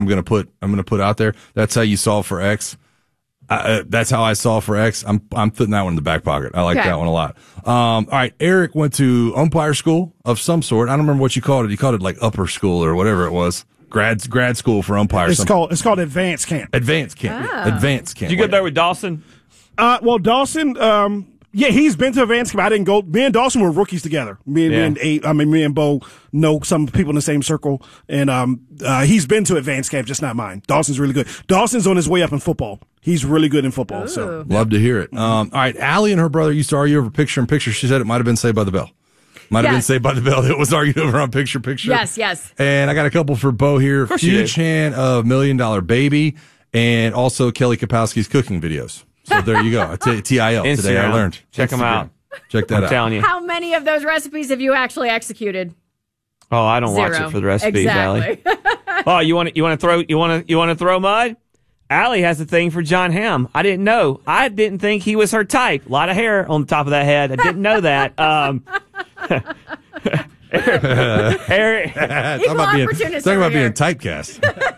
I'm gonna put out there. That's how you solve for X. That's how I solve for X. I'm putting that one in the back pocket. I like that one a lot. All right, Eric went to umpire school of some sort. I don't remember what you called it. You called it like upper school or whatever it was. Grad school for umpires. It's called advanced camp. Advanced camp. Oh. Advanced camp. Did you go there with Dawson? Well, Dawson, he's been to advanced camp. I didn't go. Me and Dawson were rookies together. Me and Bo know some people in the same circle, and he's been to advanced camp, just not mine. Dawson's really good. Dawson's on his way up in football. He's really good in football. Ooh. So love to hear it. All right, Allie and her brother used to argue over picture-in-picture. She said it might have been Saved by the Bell. Might have been Saved by the Bell. It was argued over on picture-picture. Yes. And I got a couple for Bo here. Huge fan of $1 Million Baby and also Kelly Kapowski's cooking videos. So there you go. TIL. Today I learned. Check them out. Check that out. I'm telling you. How many of those recipes have you actually executed? Oh, I don't 0. watch it for the recipes, exactly. Allie. Oh, you want to throw mud? Allie has a thing for John Hamm. I didn't know. I didn't think he was her type. A lot of hair on the top of that head. I didn't know that. Eric. Talking about being typecast.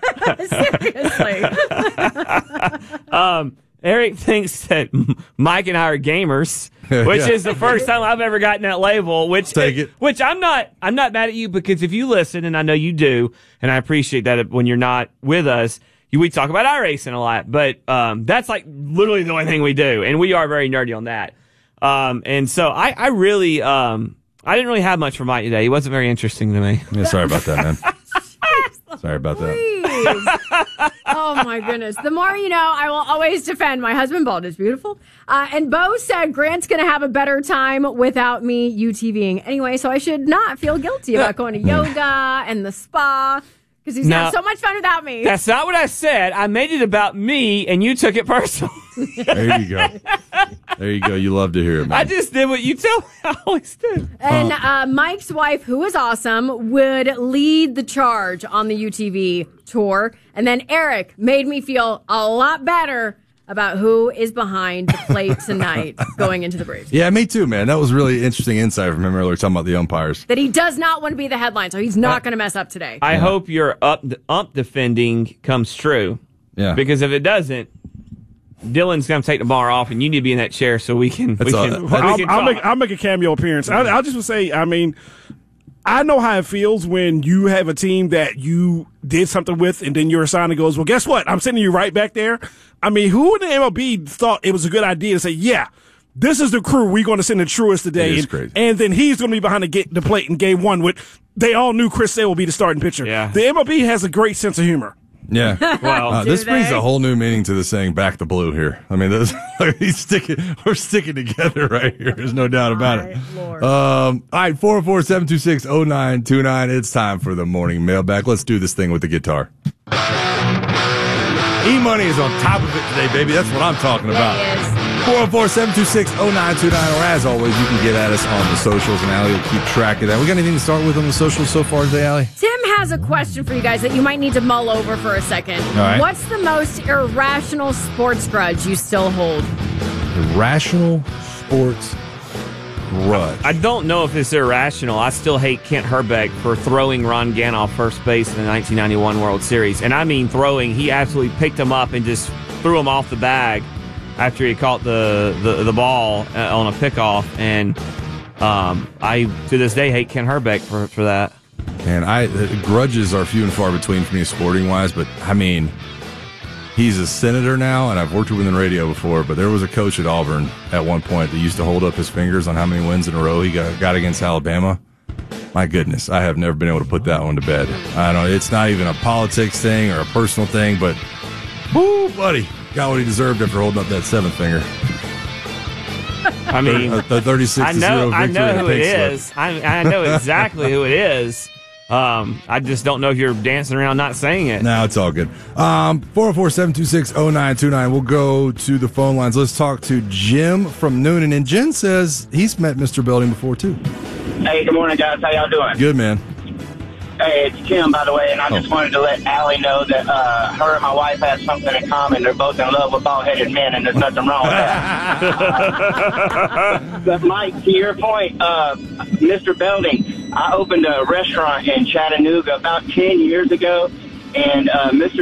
Seriously. Eric thinks that Mike and I are gamers, which is the first time I've ever gotten that label. Which I'm not mad at you, because if you listen, and I know you do, and I appreciate that when you're not with us, we talk about iRacing a lot, but that's like literally the only thing we do, and we are very nerdy on that. And so I really I didn't really have much for Mike today. He wasn't very interesting to me. Yeah, sorry about that, man. Sorry about that. Oh, my goodness. The more you know, I will always defend my husband. Bald is beautiful. And Bo said Grant's going to have a better time without me UTVing. Anyway, so I should not feel guilty about going to yoga and the spa, because he's having so much fun without me. That's not what I said. I made it about me, and you took it personal. There you go. There you go. You love to hear it, man. I just did what you tell me I always do. And Mike's wife, who is awesome, would lead the charge on the UTV tour. And then Eric made me feel a lot better about who is behind the plate tonight going into the briefs. Yeah, me too, man. That was really interesting insight from him earlier, talking about the umpires. That he does not want to be the headline, so he's not going to mess up today. I hope your ump defending comes true. Yeah. Because if it doesn't, Dylan's going to take the bar off, and you need to be in that chair so we can. I'll make a cameo appearance. I'll just say, I mean, I know how it feels when you have a team that you did something with, and then your assigner goes, well, guess what? I'm sending you right back there. I mean, who in the MLB thought it was a good idea to say, yeah, this is the crew we're going to send the Truist today. And then he's going to be behind the plate in game one. They all knew Chris Sale will be the starting pitcher. Yeah. The MLB has a great sense of humor. Yeah. Well, this brings a whole new meaning to the saying "back the blue" here. I mean, we're sticking together right here. There's no doubt about it. All right, 404-726-0929. It's time for the morning mailbag. Let's do this thing with the guitar. E-Money is on top of it today, baby. That's what I'm talking about. 404-726-0929. Or as always, you can get at us on the socials, and Allie will keep track of that. We got anything to start with on the socials so far today, Allie? Tim has a question for you guys that you might need to mull over for a second. All right. What's the most irrational sports grudge you still hold? Irrational sports grudge. I don't know if it's irrational. I still hate Kent Herbeck for throwing Ron Ganoff first base in the 1991 World Series. And I mean throwing. He absolutely picked him up and just threw him off the bag after he caught the ball on a pickoff. And I, to this day, hate Kent Herbeck for that. And grudges are few and far between for me sporting-wise, but, I mean, he's a senator now, and I've worked with him in radio before, but there was a coach at Auburn at one point that used to hold up his fingers on how many wins in a row he got against Alabama. My goodness, I have never been able to put that one to bed. I don't know, it's not even a politics thing or a personal thing, but, woo, buddy, got what he deserved after holding up that seventh finger. I mean, the 36-0 victory. I know who it is. I know exactly who it is. I just don't know if you're dancing around not saying it. No, it's all good. 404-726-0929. We'll go to the phone lines. Let's talk to Jim from Noonan. And Jen says he's met Mr. Belding before, too. Hey, good morning, guys. How y'all doing? Good, man. Hey, it's Tim, by the way, and I just wanted to let Allie know that her and my wife have something in common. They're both in love with bald-headed men, and there's nothing wrong with that. But, Mike, to your point, Mr. Belding, I opened a restaurant in Chattanooga about 10 years ago, And Mr.